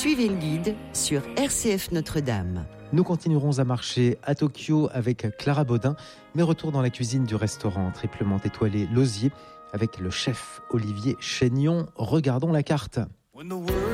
Suivez le guide sur RCF Notre-Dame. Nous continuerons à marcher à Tokyo avec Clara Baudin, mais retour dans la cuisine du restaurant triplement étoilé L'Osier avec le chef Olivier Chénion. Regardons la carte.